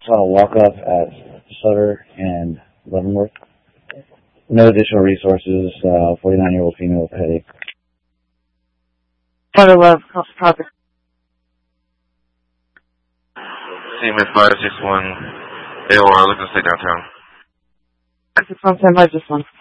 saw a walk-up at Sutter and Leavenworth. No additional resources. 49-year-old female with a headache. Sutter Love, copy. CMS 561 AOR, looking to stay downtown. 661, stand by, just one.